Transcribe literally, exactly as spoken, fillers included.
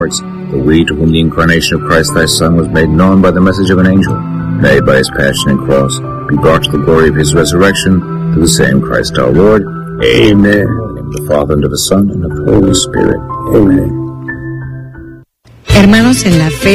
But we, to whom the incarnation of Christ thy Son was made known by the message of an angel, nay, by his passion and cross, be brought to the glory of his resurrection, through the same Christ our Lord. Amen. In the name of the Father, and of the Son, and of the Holy Spirit. Amen. Hermanos en la fe,